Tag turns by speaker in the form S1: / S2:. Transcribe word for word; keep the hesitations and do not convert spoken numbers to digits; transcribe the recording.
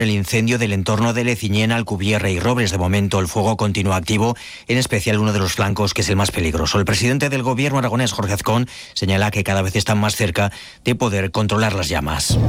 S1: El incendio del entorno de Leciñena, Alcubierre y Robles. De momento el fuego continúa activo, en especial uno de los flancos que es el más peligroso. El presidente del gobierno aragonés, Jorge Azcón, señala que cada vez están más cerca de poder controlar las llamas.